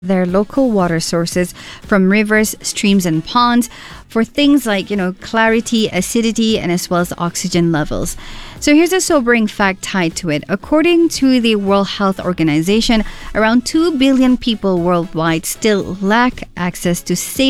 their local water sources from rivers, streams, and ponds for things like, clarity, acidity, and as well as oxygen levels. So here's a sobering fact tied to it. According to the World Health Organization, around 2 billion people worldwide still lack access to safe